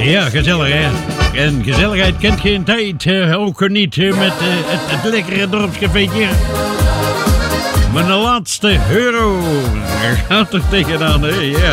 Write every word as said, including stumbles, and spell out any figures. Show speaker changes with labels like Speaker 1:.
Speaker 1: Ja, gezellig hè. En gezelligheid kent geen tijd. Uh, ook niet uh, met uh, het, het lekkere dorpscafeetje. Mijn laatste euro. Daar gaat er tegenaan, hè. Ja.